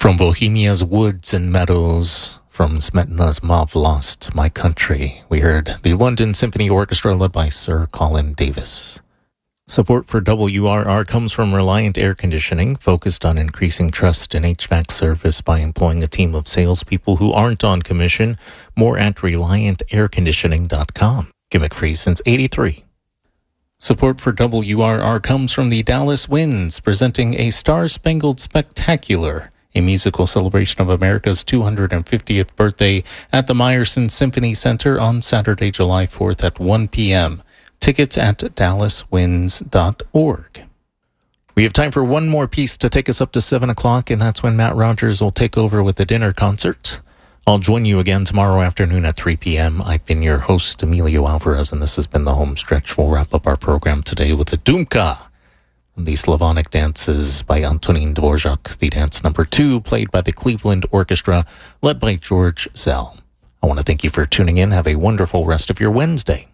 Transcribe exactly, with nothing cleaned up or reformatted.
From Bohemia's woods and meadows, from Smetana's Mauve Lost, My Country, we heard the London Symphony Orchestra led by Sir Colin Davis. Support for W R R comes from Reliant Air Conditioning, focused on increasing trust in H V A C service by employing a team of salespeople who aren't on commission. More at reliant air conditioning dot com. Gimmick free since eighty-three. Support for W R R comes from the Dallas Winds, presenting a Star-Spangled Spectacular, a musical celebration of America's two hundred fiftieth birthday at the Meyerson Symphony Center on Saturday, July fourth at one p.m. Tickets at dallas winds dot org. We have time for one more piece to take us up to seven o'clock, and that's when Matt Rogers will take over with the dinner concert. I'll join you again tomorrow afternoon at three p.m. I've been your host, Emilio Alvarez, and this has been The Home Stretch. We'll wrap up our program today with the Dumka, the Slavonic dances by Antonín Dvorak, the dance number two, played by the Cleveland Orchestra, led by George Zell. I want to thank you for tuning in. Have a wonderful rest of your Wednesday.